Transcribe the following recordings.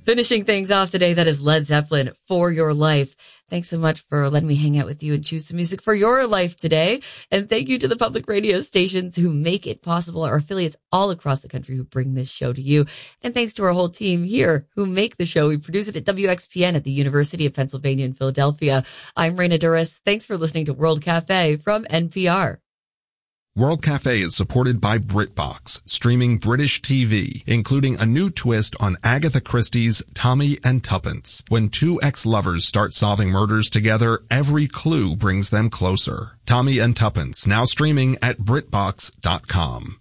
Finishing things off today, that is Led Zeppelin, For Your Life. Thanks so much for letting me hang out with you and choose some music for your life today. And thank you to the public radio stations who make it possible, our affiliates all across the country who bring this show to you. And thanks to our whole team here who make the show. We produce it at WXPN at the University of Pennsylvania in Philadelphia. I'm Raina Duras. Thanks for listening to World Cafe from NPR. World Cafe is supported by BritBox, streaming British TV, including a new twist on Agatha Christie's Tommy and Tuppence. When two ex-lovers start solving murders together, every clue brings them closer. Tommy and Tuppence, now streaming at BritBox.com.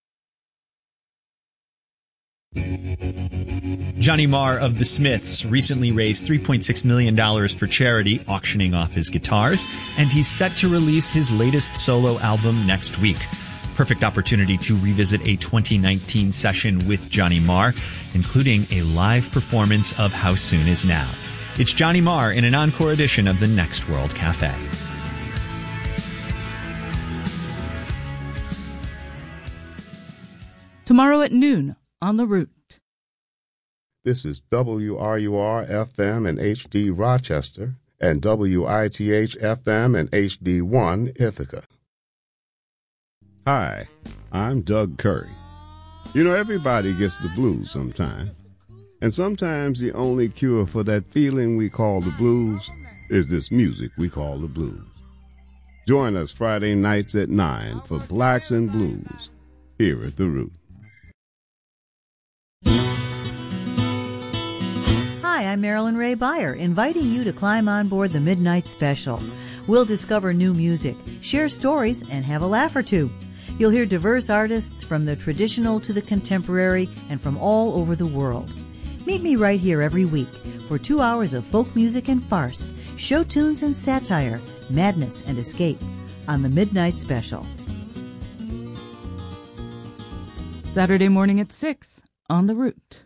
Johnny Marr of The Smiths recently raised $3.6 million for charity, auctioning off his guitars, and he's set to release his latest solo album next week. Perfect opportunity to revisit a 2019 session with Johnny Marr, including a live performance of How Soon Is Now. It's Johnny Marr in an encore edition of the Next World Cafe. Tomorrow at noon on The Root. This is WRUR-FM and HD Rochester and WITH-FM and HD1 Ithaca. Hi, I'm Doug Curry. You know, everybody gets the blues sometime. And sometimes the only cure for that feeling we call the blues is this music we call the blues. Join us Friday nights at 9 for Blacks and Blues here at The Root. Hi, I'm Marilyn Ray Beyer, inviting you to climb on board the Midnight Special. We'll discover new music, share stories, and have a laugh or two. You'll hear diverse artists from the traditional to the contemporary and from all over the world. Meet me right here every week for 2 hours of folk music and farce, show tunes and satire, madness and escape on the Midnight Special. Saturday morning at 6 on The Root.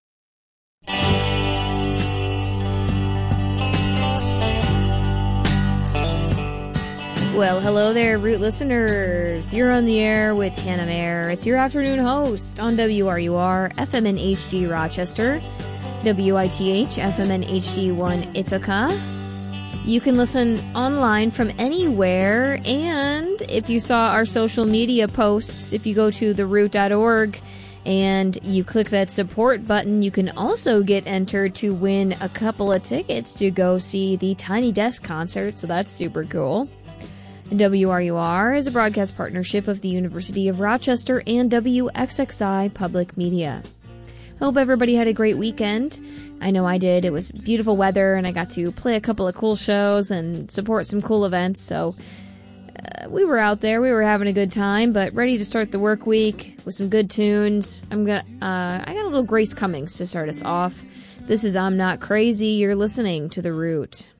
Well, hello there, Root listeners. You're on the air with Hannah Mayer. It's your afternoon host on WRUR, FM and HD Rochester, WITH, FM and HD1 Ithaca. You can listen online from anywhere, and if you saw our social media posts, if you go to theroot.org and you click that support button, you can also get entered to win a couple of tickets to go see the Tiny Desk concert, so that's super cool. WRUR is a broadcast partnership of the University of Rochester and WXXI Public Media. Hope everybody had a great weekend. I know I did. It was beautiful weather, and I got to play a couple of cool shows and support some cool events, so we were out there. We were having a good time, but ready to start the work week with some good tunes. I got a little Grace Cummings to start us off. This is I'm Not Crazy. You're listening to The Root.